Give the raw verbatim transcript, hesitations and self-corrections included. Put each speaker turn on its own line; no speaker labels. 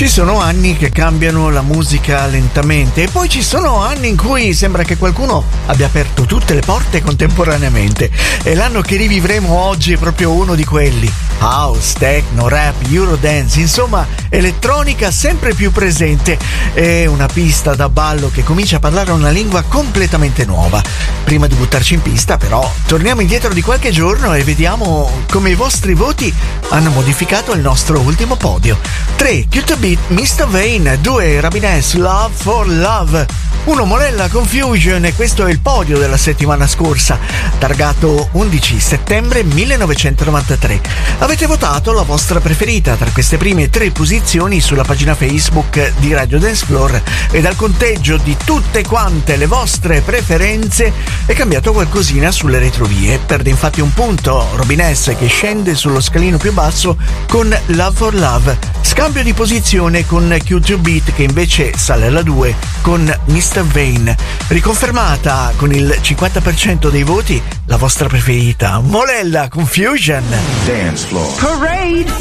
Ci sono anni che cambiano la musica lentamente e poi ci sono anni in cui sembra che qualcuno abbia aperto tutte le porte contemporaneamente, e l'anno che rivivremo oggi è proprio uno di quelli. House, techno, rap, eurodance, insomma elettronica sempre più presente, e una pista da ballo che comincia a parlare una lingua completamente nuova. Prima di buttarci in pista però torniamo indietro di qualche giorno e vediamo come i vostri voti hanno modificato il nostro ultimo podio. tre Q T B, mister Vane. Due Rabin S, Love for Love. uno Molella, Confusion, e questo è il podio della settimana scorsa, targato undici settembre millenovecentonovantatré. Avete votato la vostra preferita tra queste prime tre posizioni sulla pagina Facebook di Radio Dance Floor, e dal conteggio di tutte quante le vostre preferenze è cambiato qualcosina sulle retrovie. Perde infatti un punto Robin S, che scende sullo scalino più basso con Love for Love. Scambio di posizione con Q due Beat, che invece sale alla due con mister Vane. Riconfermata con il cinquanta per cento dei voti la vostra preferita, Molella, Confusion.
Dance Floor
Parade